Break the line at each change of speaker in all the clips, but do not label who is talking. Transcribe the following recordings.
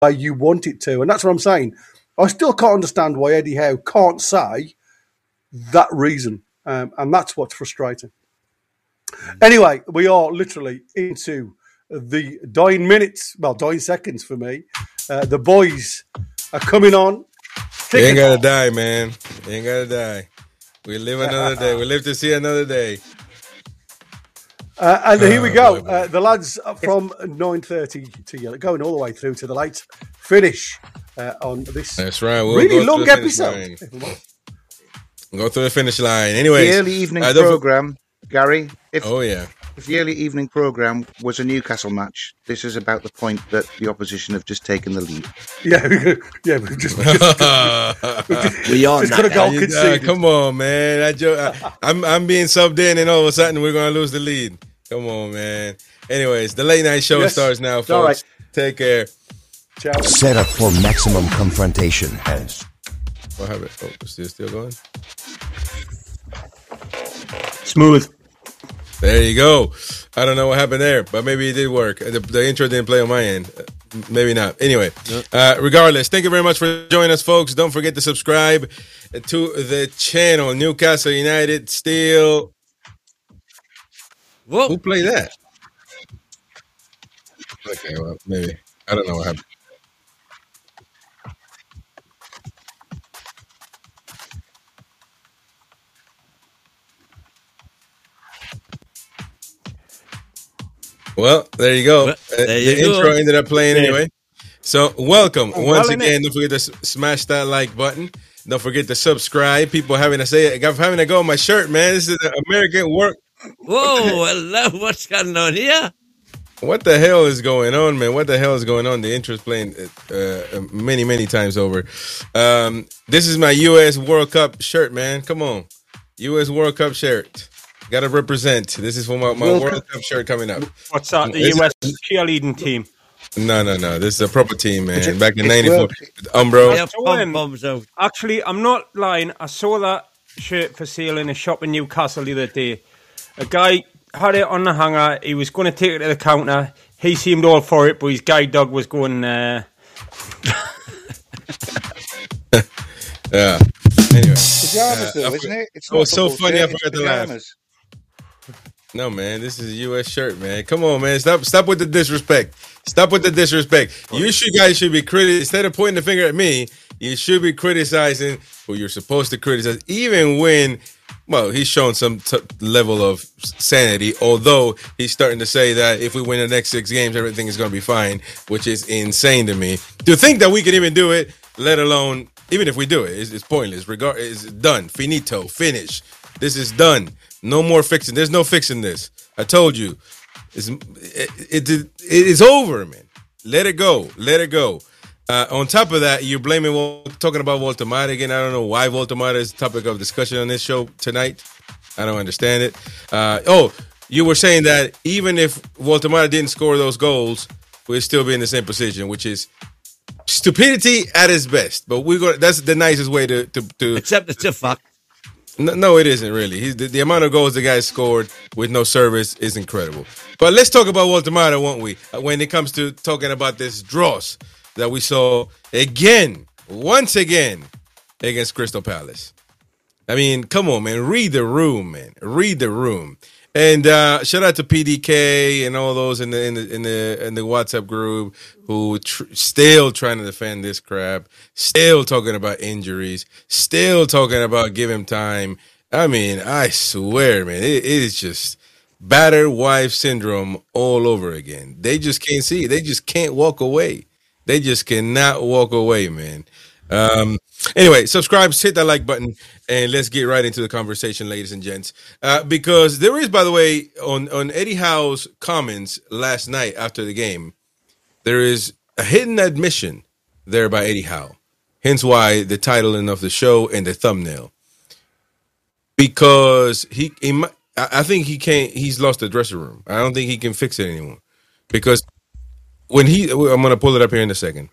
way you want it to. And that's what I'm saying. I still can't understand why Eddie Howe can't say that reason. And that's what's frustrating. Anyway, we are literally into the dying minutes, well, dying seconds for me. The boys are coming on.
You ain't got to die, man. You ain't got to die. We live another day. We live to see another day.
And here we go. The lads from 9:30 to going all the way through to the late finish on this.
That's right. We'll
really long episode.
Go through the finish line. Anyways,
the early evening program, Gary.
If
the early evening program was a Newcastle match, this is about the point that the opposition have just taken the lead.
We've just got a goal conceded.
Come on, man. I'm being subbed in, and all of a sudden we're going to lose the lead. Come on, man. Anyways, the late night show starts now, folks.
Right.
Take care.
Ciao.
Set up for maximum confrontation.
What happened? Oh, is this still going?
Smooth.
There you go. I don't know what happened there, but maybe it did work. The intro didn't play on my end. Maybe not. Anyway, regardless, thank you very much for joining us, folks. Don't forget to subscribe to the channel. Newcastle United still...
Whoa.
Who played that? Okay, well, maybe. I don't know what happened. Well, there you go. The intro ended up playing anyway. So, welcome. Once again, don't forget to smash that like button. Don't forget to subscribe. People having to go on my shirt, man. This is the American work.
Whoa, hello. What's going on here?
What the hell is going on, man? What the hell is going on? The intro's playing many, many times over. This is my U.S. World Cup shirt, man. Come on. U.S. World Cup shirt. Got to represent. This is for my World Cup shirt coming up.
What's that? The U.S. cheerleading team?
No. This is a proper team, man. Back in 94. Umbro.
Actually, I'm not lying. I saw that shirt for sale in a shop in Newcastle the other day. A guy had it on the hanger. He was going to take it to the counter. He seemed all for it, but his guide dog was going...
Yeah. Anyway.
Pajamas, though, isn't it?
It's so funny. I forgot to laugh. No, man, this is a U.S. shirt, man. Come on, man. Stop with the disrespect. Stop with the disrespect. You guys should be instead of pointing the finger at me, you should be criticizing who you're supposed to criticize, even when, well, he's shown some level of sanity, although he's starting to say that if we win the next 6 games, everything is going to be fine, which is insane to me. To think that we can even do it, let alone, even if we do it, it's pointless. It's done. Finito. Finish. This is done. No more fixing. There's no fixing this. I told you. It is over, man. Let it go. Let it go. On top of that, you're talking about Walter Mata again. I don't know why Walter Mata is the topic of discussion on this show tonight. I don't understand it. You were saying that even if Walter Mata didn't score those goals, we'd still be in the same position, which is stupidity at its best. But that's the nicest way to
except it's a fuck.
No, it isn't really. The amount of goals the guy scored with no service is incredible. But let's talk about Walter Mata, won't we? When it comes to talking about this dross that we saw once again, against Crystal Palace. I mean, come on, man. Read the room, man. Read the room. And shout out to PDK and all those in the WhatsApp group who still trying to defend this crap, still talking about injuries, still talking about give him time. I mean, I swear, man, it is just battered wife syndrome all over again. They just can't see. They just can't walk away. They just cannot walk away, man. Anyway, subscribe, hit that like button, and let's get right into the conversation, ladies and gents. Because there is, by the way, on Eddie Howe's comments last night after the game, there is a hidden admission there by Eddie Howe. Hence why the titling of the show and the thumbnail. Because I think he's lost the dressing room. I don't think he can fix it anymore. Because I'm going to pull it up here in a second.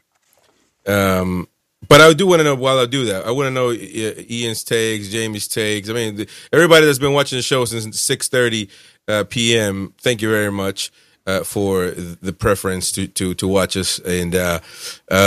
But I do want to know, while I do that, I want to know Ian's takes, Jamie's takes. I mean, everybody that's been watching the show since 6:30 p.m., thank you very much. for the preference to watch us. And